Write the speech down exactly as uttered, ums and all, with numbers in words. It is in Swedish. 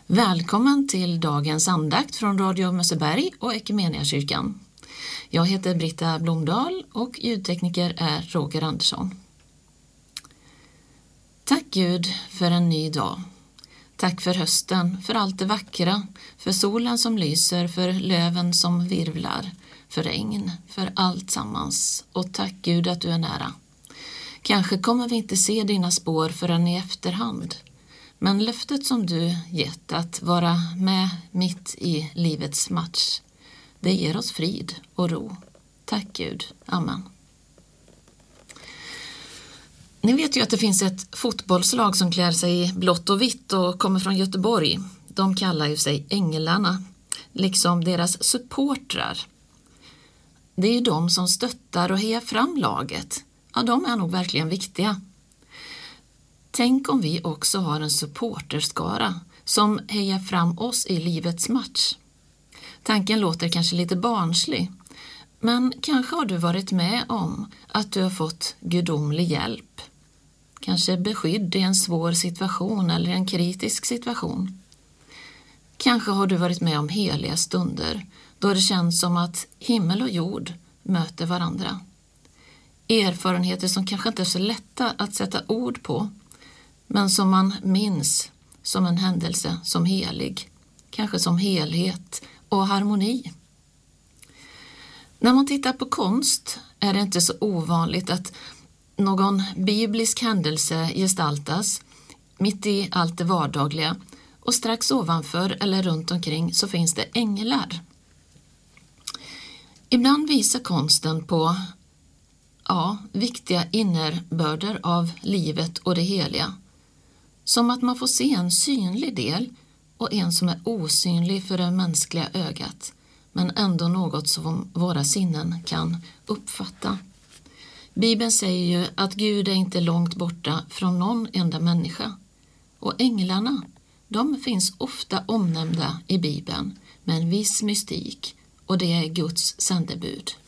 Välkommen till dagens andakt från Radio Mösseberg och Ekumeniakyrkan. Jag heter Britta Blomdahl och ljudtekniker är Roger Andersson. Tack Gud för en ny dag. Tack för hösten, för allt det vackra, för solen som lyser, för löven som virvlar, för regn, för allt sammans. Och tack Gud att du är nära. Kanske kommer vi inte se dina spår förrän i efterhand. Men löftet som du gett att vara med mitt i livets match, det ger oss frid och ro. Tack Gud. Amen. Ni vet ju att det finns ett fotbollslag som klär sig i blått och vitt och kommer från Göteborg. De kallar ju sig Änglarna, liksom deras supportrar. Det är ju de som stöttar och hejar fram laget. Ja, de är nog verkligen viktiga. Tänk om vi också har en supporterskara som hejar fram oss i livets match. Tanken låter kanske lite barnslig, men kanske har du varit med om att du har fått gudomlig hjälp. Kanske beskydd i en svår situation eller en kritisk situation. Kanske har du varit med om heliga stunder då det känns som att himmel och jord möter varandra. Erfarenheter som kanske inte är så lätta att sätta ord på, men som man minns som en händelse som helig, kanske som helhet och harmoni. När man tittar på konst är det inte så ovanligt att någon biblisk händelse gestaltas mitt i allt det vardagliga, och strax ovanför eller runt omkring så finns det änglar. Ibland visar konsten på ja, viktiga innerbörder av livet och det heliga. Som att man får se en synlig del och en som är osynlig för det mänskliga ögat, men ändå något som våra sinnen kan uppfatta. Bibeln säger ju att Gud är inte långt borta från någon enda människa. Och änglarna, de finns ofta omnämnda i Bibeln med en viss mystik, och det är Guds sändebud.